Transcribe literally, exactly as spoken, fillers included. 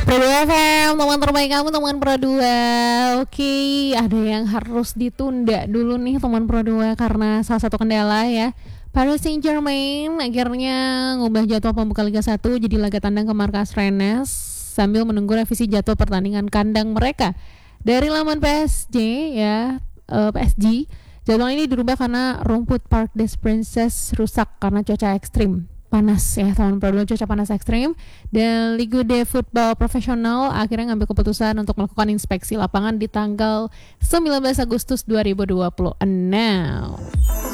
Pro dua F M, teman terbaik kamu, teman Pro dua. Oke, ada yang harus ditunda dulu nih teman Pro dua karena salah satu kendala ya. Paris Saint-Germain akhirnya ngubah jadwal pembuka Liga satu jadi laga tandang ke markas Rennes sambil menunggu revisi jadwal pertandingan kandang mereka dari laman P S G ya, uh, P S G. Jadwal ini dirubah karena rumput Parc des Princes rusak karena cuaca ekstrim. Panas ya teman Pro dua, cuaca panas ekstrim, dan Ligue de Football Profesional akhirnya ngambil keputusan untuk melakukan inspeksi lapangan di tanggal sembilan belas Agustus dua ribu dua puluh enam.